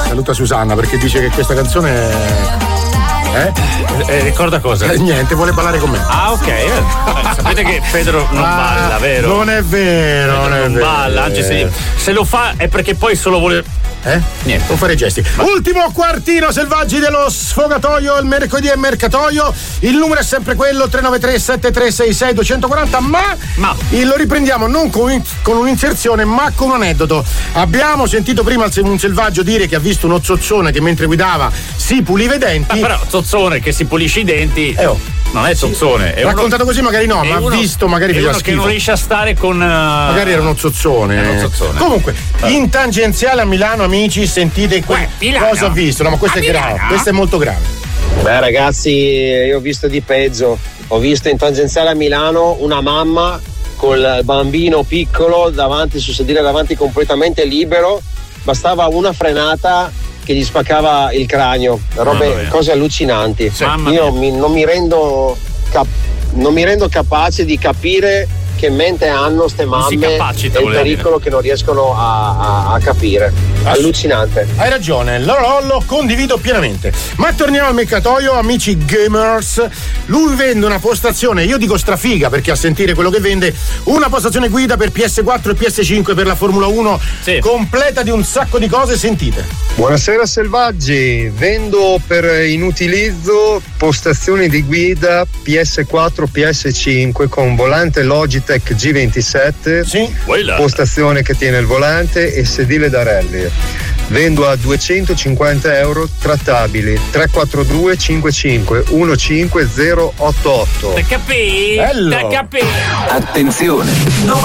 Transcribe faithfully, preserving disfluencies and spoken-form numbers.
Saluta Susanna perché dice che questa canzone è... Eh? Eh, ricorda cosa? Eh, niente, vuole ballare con me. Ah, ok. Eh, sapete che Pedro non ah, balla, vero? Non è vero, Pedro non è non vero. balla, anzi se, se lo fa è perché poi solo vuole. Eh? Niente. Non fare gesti. Ma... Ultimo quartino Selvaggi dello sfogatoio. Il mercoledì è mercatoio. Il numero è sempre quello: tre nove tre sette tre sei sei due quattro zero. Ma, ma... lo riprendiamo non con, con un'inserzione, ma con un aneddoto. Abbiamo sentito prima un selvaggio dire che ha visto uno zozzone che mentre guidava si puliva i denti. Ma però zozzone che si pulisce i denti. Eh oh. Non è zozzone. È raccontato uno, così magari no, ma uno, visto magari è faceva uno schifo. che non riesce a stare con. Uh... Magari era uno zozzone. Era uno zozzone. Comunque, ah. in tangenziale a Milano, amici, sentite que- cosa ha visto. No, ma questo a è Milano? grave. Questo è molto grave. Beh, ragazzi, io ho visto di peggio. Ho visto in tangenziale a Milano una mamma col bambino piccolo davanti, sul sedile davanti completamente libero. Bastava una frenata che gli spaccava il cranio, robe, cose allucinanti. Sì, io mi, non mi rendo cap- non mi rendo capace di capire che mente hanno ste mamme e il pericolo dire. Che non riescono a, a, a capire. Allucinante. Hai ragione, lo, lo, lo condivido pienamente. Ma torniamo al mercatoio, amici gamers. Lui vende una postazione, io dico strafiga perché a sentire quello che vende, una postazione guida per P S quattro e P S cinque per la Formula uno, sì. completa di un sacco di cose, sentite. Buonasera Selvaggi, vendo per inutilizzo postazioni di guida P S quattro, P S cinque con volante Logitech G ventisette, sì. postazione che tiene il volante e sedile da rally. Vendo a duecentocinquanta euro trattabili. Tre quattro due cinque cinque uno cinque zero otto otto. Te capì? Bello. Te capì? Attenzione,